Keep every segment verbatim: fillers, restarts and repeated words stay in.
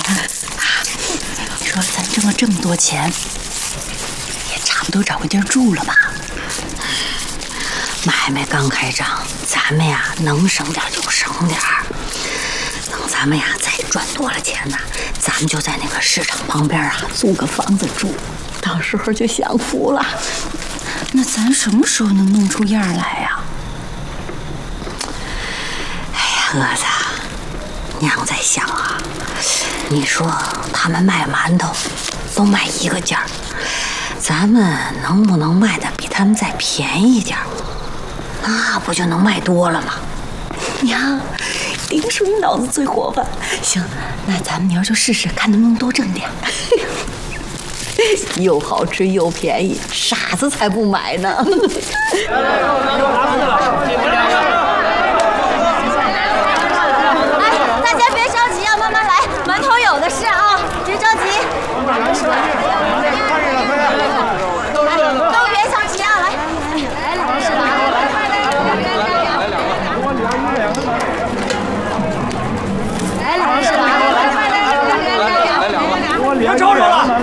你说咱挣了这么多钱，也差不多找个地儿住了吧？买卖刚开张，咱们呀能省点就省点儿。等咱们呀再赚多了钱呢，咱们就在那个市场旁边啊租个房子住，到时候就享福了。那咱什么时候能弄出样来呀？哎呀，蛾子，娘在想啊，你说他们卖馒头都卖一个价儿，咱们能不能卖的比他们再便宜点儿？那不就能卖多了吗？娘，丁叔你脑子最活泛。行，那咱们明儿就试试，看能不能多挣点。又好吃又便宜，傻子才不买呢。 哎，大家别着急啊，慢慢来，馒头有的是啊，别着急。都别着急啊，来，来两个是吧？来两个是吧？ 来两个， 别吵吵了。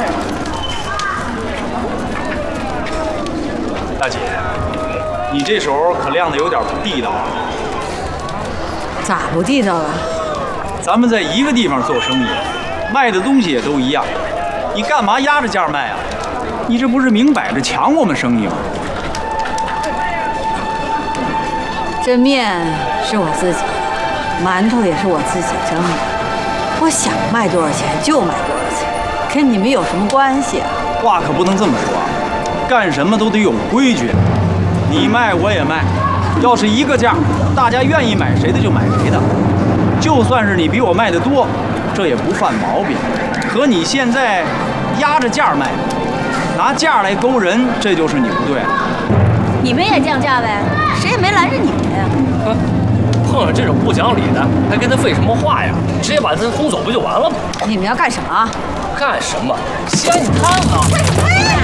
大姐，你这手可亮的有点不地道。 咋不地道了？ 咱们在一个地方做生意，卖的东西也都一样，你干嘛压着价卖啊？你这不是明摆着抢我们生意吗？ 这面是我自己的，馒头也是我自己蒸的，我想卖多少钱就卖多少钱，跟你们有什么关系啊？ 话可不能这么说啊，干什么都得有规矩。你卖我也卖，要是一个价，大家愿意买谁的就买谁的。就算是你比我卖的多，这也不犯毛病。可你现在压着价卖，拿价来勾人，这就是你不对了。 你们也降价呗，谁也没拦着你们呀。 哼，碰上这种不讲理的，还跟他废什么话呀？直接把他轰走不就完了吗？ 你们要干什么？ 干什么？先你看看。